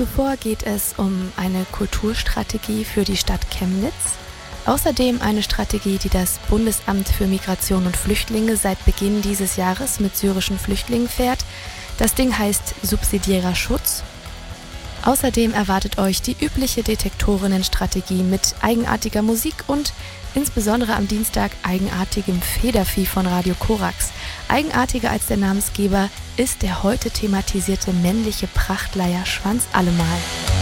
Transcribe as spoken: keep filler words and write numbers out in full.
Zuvor geht es um eine Kulturstrategie für die Stadt Chemnitz. Außerdem eine Strategie, die das Bundesamt für Migration und Flüchtlinge seit Beginn dieses Jahres mit syrischen Flüchtlingen fährt. Das Ding heißt subsidiärer Schutz. Außerdem erwartet euch die übliche Detektorinnenstrategie mit eigenartiger Musik und insbesondere am Dienstag eigenartigem Federvieh von Radio Korax. Eigenartiger als der Namensgeber ist der heute thematisierte männliche Prachtleier Schwanz Allemal.